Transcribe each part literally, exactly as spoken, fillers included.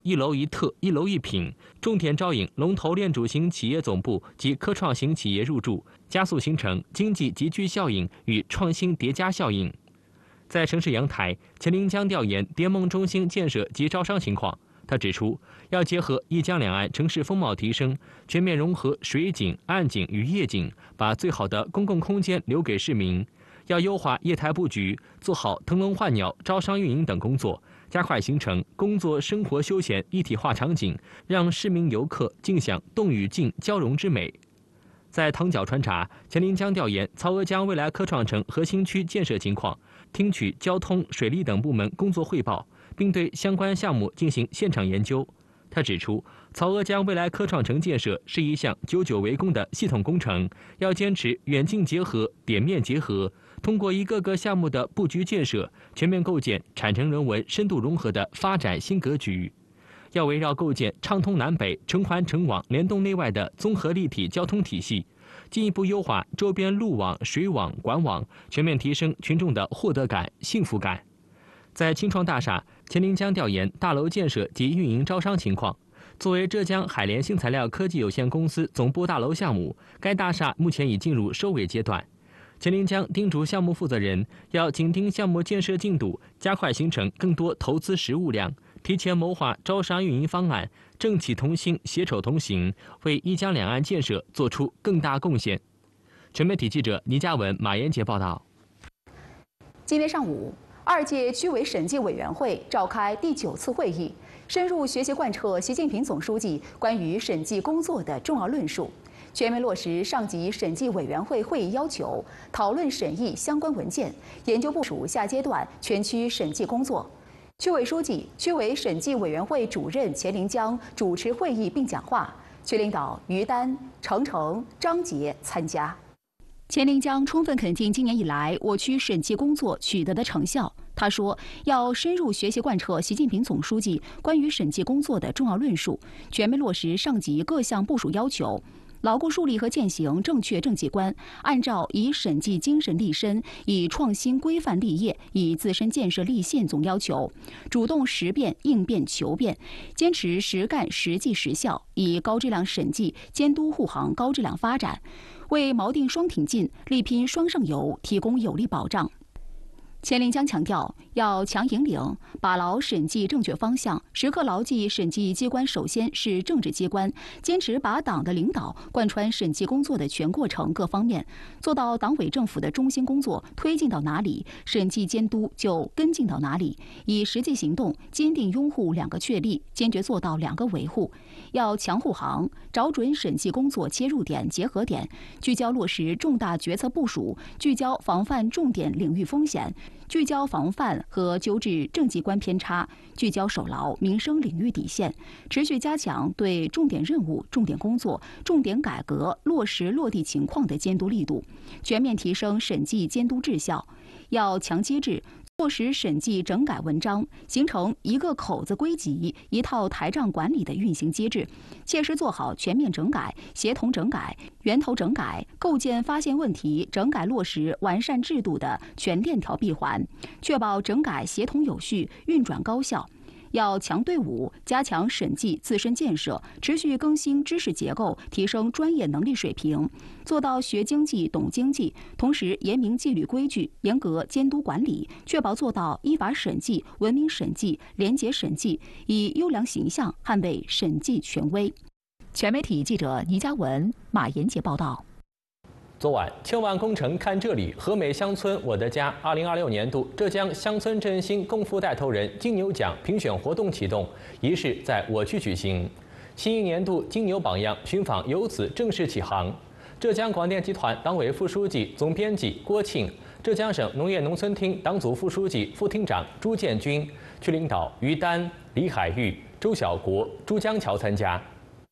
一楼一特，一楼一品，重点招引龙头链主型企业总部及科创型企业入驻，加速形成经济集聚效应与创新叠加效应。在城市阳台，钱林江调研蝶梦中心建设及招商情况。他指出，要结合一江两岸城市风貌提升，全面融合水景、岸景与夜景，把最好的公共空间留给市民。要优化业态布局，做好腾笼换鸟、招商运营等工作。加快形成工作、生活、休闲一体化场景，让市民游客尽享动与静交融之美。在塘角川茶，钱林江调研曹娥江未来科创城核心区建设情况，听取交通、水利等部门工作汇报，并对相关项目进行现场研究。他指出，曹娥江未来科创城建设是一项久久为功的系统工程，要坚持远近结合、点面结合。通过一个个项目的布局建设，全面构建产城人文深度融合的发展新格局。要围绕构建畅通南北、城环城网、联动内外的综合立体交通体系，进一步优化周边路网、水网、管网，全面提升群众的获得感、幸福感。在青创大厦，钱林江调研大楼建设及运营招商情况。作为浙江海联新材料科技有限公司总部大楼项目，该大厦目前已进入收尾阶段。钱林江叮嘱项目负责人要紧盯项目建设进度，加快形成更多投资实物量，提前谋划招商运营方案，政企同心，携手同行，为一江两岸建设做出更大贡献。全媒体记者倪嘉文、马延杰报道。 今天上午，二届区委审计委员会召开第九次会议，深入学习贯彻习近平总书记关于审计工作的重要论述。全面落实上级审计委员会会议要求，讨论审议相关文件，研究部署下阶段全区审计工作。区委书记、区委审计委员会主任钱林江主持会议并讲话，区领导于丹、程程、张杰参加。钱林江充分肯定今年以来我区审计工作取得的成效。他说，要深入学习贯彻习近平总书记关于审计工作的重要论述，全面落实上级各项部署要求。牢固树立和践行正确政绩观，按照以审计精神立身、以创新规范立业、以自身建设立宪总要求，主动识变、应变、求变，坚持实干实际实效，以高质量审计监督护航高质量发展，为锚定双挺进、力拼双上游提供有力保障。钱林江强调，要强引领，把牢审计正确方向，时刻牢记审计机关首先是政治机关，坚持把党的领导贯穿审计工作的全过程各方面，做到党委政府的中心工作推进到哪里，审计监督就跟进到哪里，以实际行动坚定拥护两个确立，坚决做到两个维护。要强护航，找准审计工作切入点、结合点，聚焦落实重大决策部署，聚焦防范重点领域风险，聚焦防范和纠治政绩观偏差，聚焦守牢民生领域底线，持续加强对重点任务、重点工作、重点改革落实落地情况的监督力度，全面提升审计监督质效。要强机制，落实审计整改文章，形成一个口子归集、一套台账管理的运行机制，切实做好全面整改、协同整改、源头整改、构建发现问题、整改落实完善制度的全链条闭环，确保整改协同有序、运转高效。要强队伍，加强审计自身建设，持续更新知识结构，提升专业能力水平，做到学经济、懂经济，同时严明纪律规矩，严格监督管理，确保做到依法审计、文明审计、廉洁审计，以优良形象捍卫审计权威。全媒体记者倪嘉文、马延杰报道。 昨晚，千万工程看这里，和美乡村我的家二零二六年度浙江乡村振兴共富带头人金牛奖评选活动启动，仪式在我区举行。新一年度金牛榜样寻访由此正式起航。浙江广电集团党委副书记、总编辑郭庆，浙江省农业农村厅党组副书记、副厅长朱建军，区领导于丹、李海玉、周小国、朱江桥参加。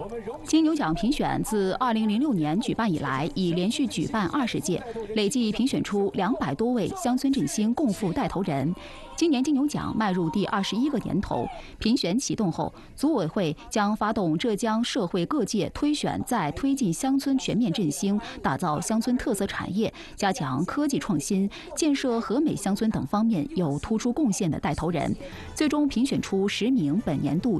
金牛奖评选自二零零六年举办以来，已连续举办二十届，累计评选出两百多位乡村振兴共赴带头人。今年金牛奖迈入第二十一个年头，评选启动后，组委会将发动浙江社会各界推选在推进乡村全面振兴、打造乡村特色产业、加强科技创新、建设和美乡村等方面有突出贡献的带头人，最终评选出十名本年度